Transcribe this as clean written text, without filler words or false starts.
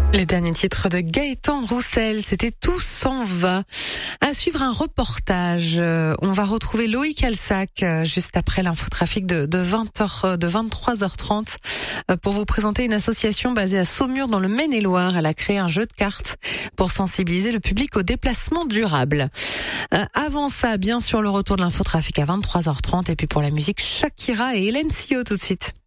Les derniers titres de Gaëtan Roussel, c'était Tout s'en va. À suivre un reportage, on va retrouver Loïc Alsac juste après l'infotrafic de 23h30 pour vous présenter une association basée à Saumur dans le Maine-et-Loire. Elle a créé un jeu de cartes pour sensibiliser le public au déplacement durable. Avant ça, bien sûr, le retour de l'infotrafic à 23h30 et puis pour la musique, Shakira et Hélène Sio tout de suite.